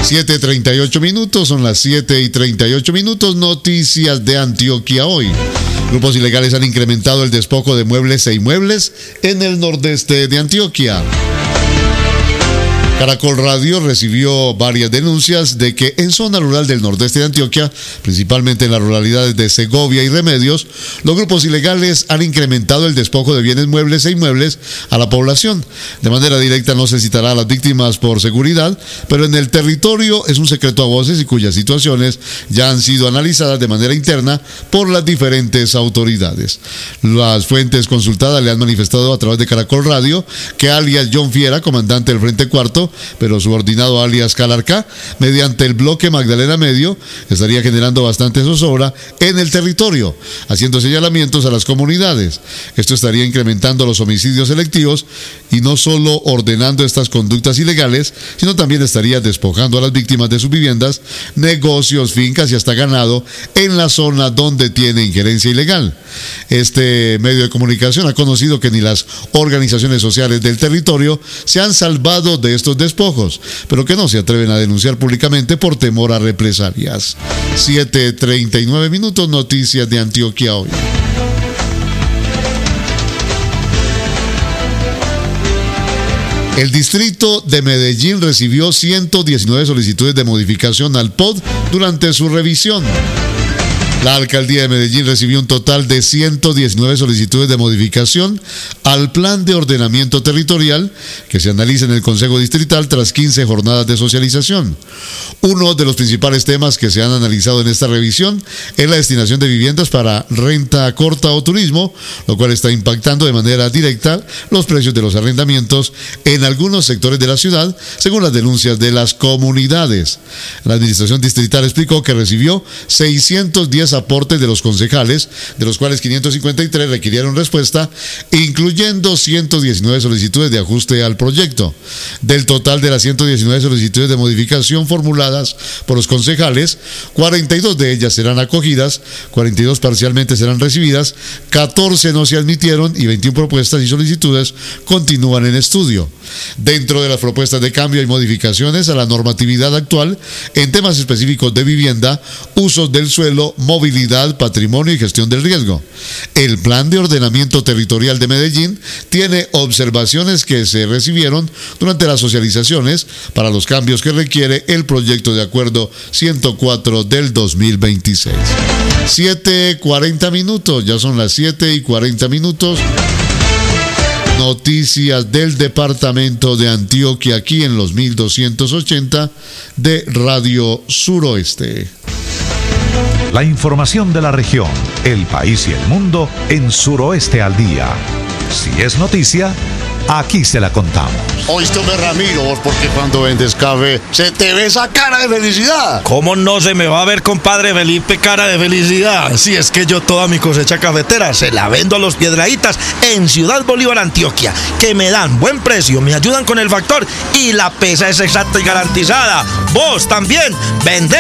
7:38 minutos, son las 7:38 minutos. Noticias de Antioquia hoy. Grupos ilegales han incrementado el despojo de muebles e inmuebles en el nordeste de Antioquia. Caracol Radio recibió varias denuncias de que en zona rural del nordeste de Antioquia, principalmente en las ruralidades de Segovia y Remedios, los grupos ilegales han incrementado el despojo de bienes muebles e inmuebles a la población. De manera directa no se citará a las víctimas por seguridad, pero en el territorio es un secreto a voces y cuyas situaciones ya han sido analizadas de manera interna por las diferentes autoridades. Las fuentes consultadas le han manifestado a través de Caracol Radio que alias John Fiera, comandante del Frente Cuarto, pero subordinado alias Calarcá, mediante el bloque Magdalena Medio, estaría generando bastante zozobra en el territorio, haciendo señalamientos a las comunidades. Esto estaría incrementando los homicidios selectivos y no solo ordenando estas conductas ilegales, sino también estaría despojando a las víctimas de sus viviendas, negocios, fincas y hasta ganado en la zona donde tiene injerencia ilegal. Este medio de comunicación ha conocido que ni las organizaciones sociales del territorio se han salvado de estos despojos, pero que no se atreven a denunciar públicamente por temor a represalias. 7:39 minutos, noticias de Antioquia hoy. El distrito de Medellín recibió 119 solicitudes de modificación al POD durante su revisión. La alcaldía de Medellín recibió un total de 119 solicitudes de modificación al plan de ordenamiento territorial que se analiza en el Consejo Distrital tras 15 jornadas de socialización. Uno de los principales temas que se han analizado en esta revisión es la destinación de viviendas para renta corta o turismo, lo cual está impactando de manera directa los precios de los arrendamientos en algunos sectores de la ciudad, según las denuncias de las comunidades. La administración distrital explicó que recibió 610 aportes de los concejales, de los cuales 553 requirieron respuesta, incluyendo 119 solicitudes de ajuste al proyecto. Del total de las 119 solicitudes de modificación formuladas por los concejales, 42 de ellas serán acogidas, 42 parcialmente serán recibidas, 14 no se admitieron y 21 propuestas y solicitudes continúan en estudio. Dentro de las propuestas de cambio y modificaciones a la normatividad actual en temas específicos de vivienda, usos del suelo, movilidad, patrimonio y gestión del riesgo. El Plan de Ordenamiento Territorial de Medellín tiene observaciones que se recibieron durante las socializaciones para los cambios que requiere el proyecto de acuerdo 104 del 2026. 7:40 minutos, ya son las 7:40 minutos. Noticias del departamento de Antioquia aquí en los 1280 de Radio Suroeste. La información de la región, el país y el mundo en Suroeste al Día. Si es noticia, aquí se la contamos. Oíste, Ramiro, vos porque cuando vendes café se te ve esa cara de felicidad. ¿Cómo no se me va a ver, compadre Felipe, cara de felicidad? Si es que yo toda mi cosecha cafetera se la vendo a los Piedraítas en Ciudad Bolívar, Antioquia, que me dan buen precio, me ayudan con el factor y la pesa es exacta y garantizada. Vos también, vende